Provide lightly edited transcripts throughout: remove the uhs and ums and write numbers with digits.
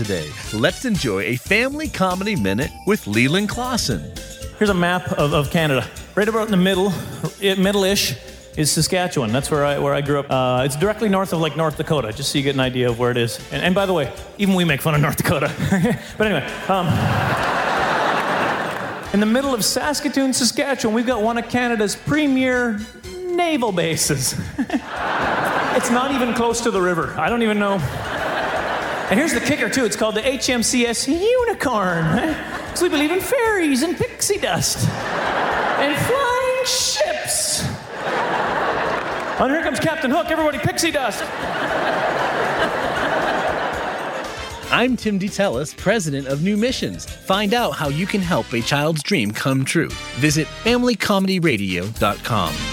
today. Let's enjoy a family comedy minute with Leland Clausen. Here's a map of Canada. Right about in the middle-ish, is Saskatchewan. That's where I grew up. It's directly north of like North Dakota, just so you get an idea of where it is. And by the way, even we make fun of North Dakota. But anyway, in the middle of Saskatoon, Saskatchewan, we've got one of Canada's premier naval bases. It's not even close to the river. I don't even know. And here's the kicker, too. It's called the HMCS Unicorn. So we believe in fairies and pixie dust and flying ships. And here comes Captain Hook. Everybody, pixie dust. I'm Tim DeTellis, president of New Missions. Find out how you can help a child's dream come true. Visit FamilyComedyRadio.com.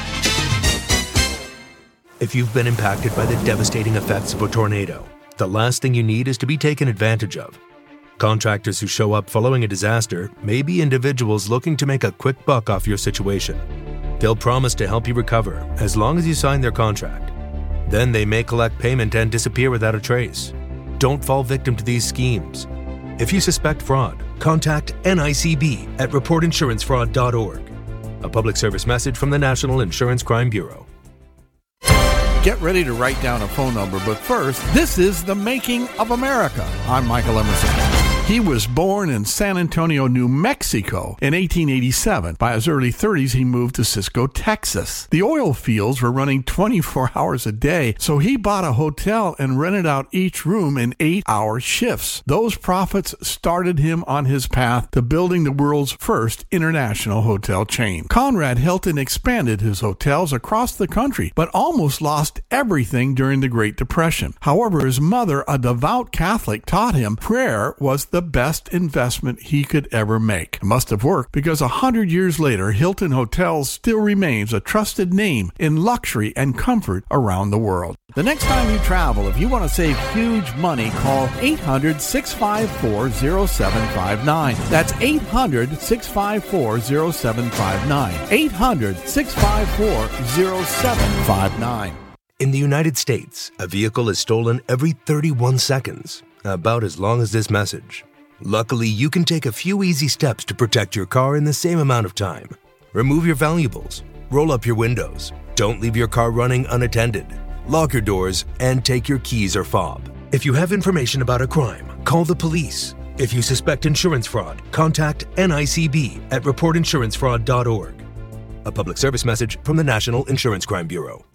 If you've been impacted by the devastating effects of a tornado, the last thing you need is to be taken advantage of. Contractors who show up following a disaster may be individuals looking to make a quick buck off your situation. They'll promise to help you recover as long as you sign their contract. Then they may collect payment and disappear without a trace. Don't fall victim to these schemes. If you suspect fraud, contact NICB at reportinsurancefraud.org. A public service message from the National Insurance Crime Bureau. Get ready to write down a phone number, but first, this is The Making of America. I'm Michael Emerson. He was born in San Antonio, New Mexico in 1887. By his early 30s, he moved to Cisco, Texas. The oil fields were running 24 hours a day, so he bought a hotel and rented out each room in 8-hour shifts. Those profits started him on his path to building the world's first international hotel chain. Conrad Hilton expanded his hotels across the country, but almost lost everything during the Great Depression. However, his mother, a devout Catholic, taught him prayer was the best investment he could ever make. It must have worked because 100 years later, Hilton Hotels still remains a trusted name in luxury and comfort around the world. The next time you travel, if you want to save huge money, call 800-654-0759. That's 800-654-0759. 800-654-0759. In the United States, a vehicle is stolen every 31 seconds, about as long as this message. Luckily, you can take a few easy steps to protect your car in the same amount of time. Remove your valuables, roll up your windows, don't leave your car running unattended, lock your doors, and take your keys or fob. If you have information about a crime, call the police. If you suspect insurance fraud, contact NICB at reportinsurancefraud.org. A public service message from the National Insurance Crime Bureau.